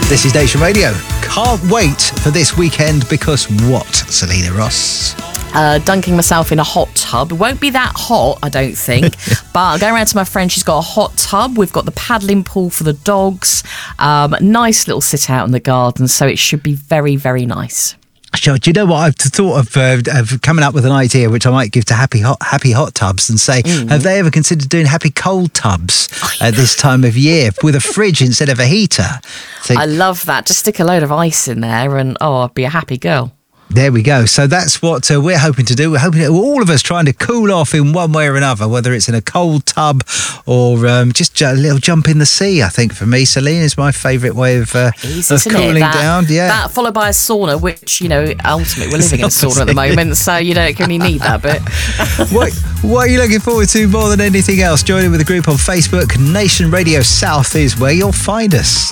This is Nation Radio. Can't wait for this weekend because what, Selena Ross? Dunking myself in a hot tub. It won't be that hot, I don't think. But I'll go around to my friend. She's got a hot tub. We've got the paddling pool for the dogs. Nice little sit out in the garden. So it should be very, very nice. Sure. Do you know what I've thought of coming up with an idea which I might give to Happy Hot Tubs and say, have they ever considered doing Happy Cold Tubs at this time of year with a fridge instead of a heater? So, I love that. Just stick a load of ice in there and I'd be a happy girl. There we go. So that's what we're hoping to do. We're hoping all of us trying to cool off in one way or another, whether it's in a cold tub or just a little jump in the sea. I think for me, Selena, is my favourite way of cooling down. Yeah, that followed by a sauna, which ultimately we're living in a sauna at the moment, so you don't really need that bit. What are you looking forward to more than anything else? Join in with the group on Facebook. Nation Radio South is where you'll find us.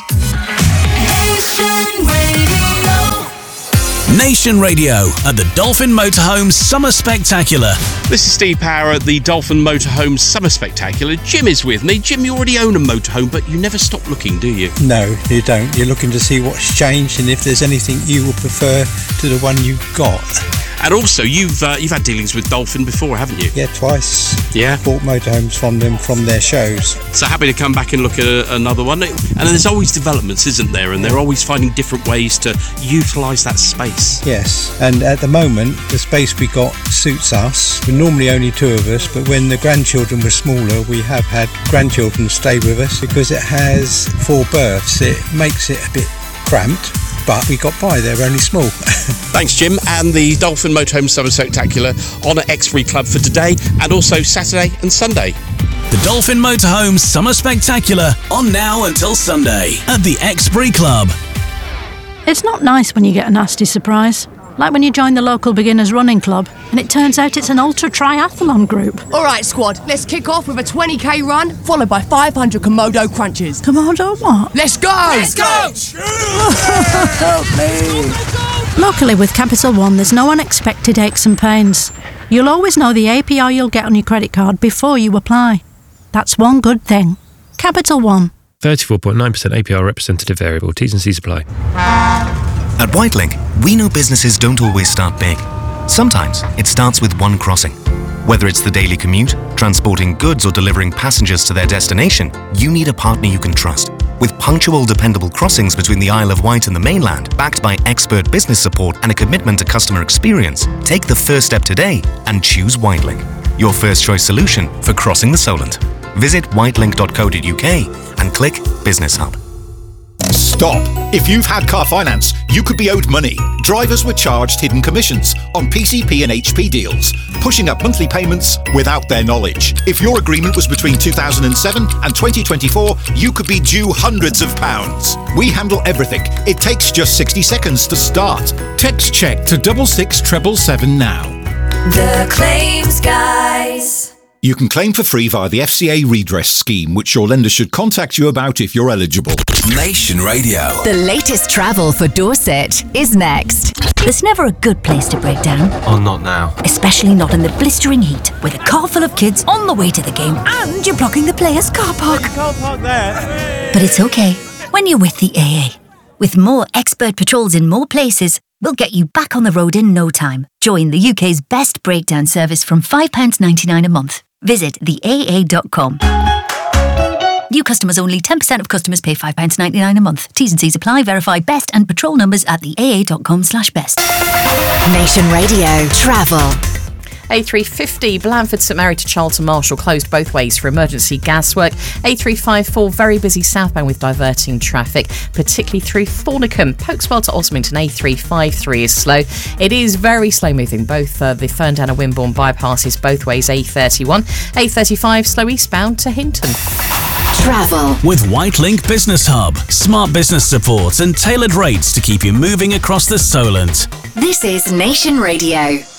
Nation Radio at the Dolphin Motorhome Summer Spectacular. This is Steve Power at the Dolphin Motorhome Summer Spectacular. Jim is with me. Jim, you already own a motorhome, but you never stop looking, do you? No, you don't. You're looking to see what's changed and if there's anything you would prefer to the one you've got. And also, you've had dealings with Dolphin before, haven't you? Yeah, twice. Yeah. Bought motorhomes from them from their shows. So happy to come back and look at another one. And there's always developments, isn't there? And they're always finding different ways to utilise that space. Yes, and at the moment, the space we got suits us. We're normally only two of us, but when the grandchildren were smaller, we have had grandchildren stay with us because it has 4 berths. It makes it a bit cramped. But we got by, they're only small. Thanks, Jim. And the Dolphin Motorhome Summer Spectacular on at X-Free Club for today and also Saturday and Sunday. The Dolphin Motorhome Summer Spectacular on now until Sunday at the X-Free Club. It's not nice when you get a nasty surprise. Like when you join the local beginners running club and it turns out it's an ultra triathlon group. All right, squad, let's kick off with a 20k run followed by 500 Komodo crunches. Komodo what? Let's go! Let's go! Help me! Locally with Capital One, there's no unexpected aches and pains. You'll always know the APR you'll get on your credit card before you apply. That's one good thing. Capital One. 34.9% APR representative variable. T's and C's apply. At Whitelink, we know businesses don't always start big. Sometimes it starts with one crossing. Whether it's the daily commute, transporting goods or delivering passengers to their destination, you need a partner you can trust. With punctual, dependable crossings between the Isle of Wight and the mainland, backed by expert business support and a commitment to customer experience, take the first step today and choose Whitelink, your first choice solution for crossing the Solent. Visit whitelink.co.uk and click Business Hub. Stop! If you've had car finance, you could be owed money. Drivers were charged hidden commissions on PCP and HP deals, pushing up monthly payments without their knowledge. If your agreement was between 2007 and 2024, you could be due hundreds of pounds. We handle everything. It takes just 60 seconds to start. Text check to 66777 now. The Claims Guys. You can claim for free via the FCA redress scheme, which your lender should contact you about if you're eligible. Nation Radio. The latest travel for Dorset is next. There's never a good place to break down. Oh, not now. Especially not in the blistering heat, with a car full of kids on the way to the game and you're blocking the players' car park. Car park there. But it's okay when you're with the AA. With more expert patrols in more places, we'll get you back on the road in no time. Join the UK's best breakdown service from £5.99 a month. Visit theaa.com. New customers only. 10% of customers pay £5.99 a month. T's and C's apply. Verify best and patrol numbers at theaa.com/best. Nation Radio Travel. A350 Blandford St Mary to Charlton Marshall closed both ways for emergency gas work. A354 very busy southbound with diverting traffic, particularly through Thornicombe. Pokeswell to Osmington. A353 is slow. It is very slow moving. Both the Ferndown and Wimborne bypasses both ways. A31. A35 slow eastbound to Hinton. Travel with Whitelink Business Hub. Smart business support and tailored rates to keep you moving across the Solent. This is Nation Radio.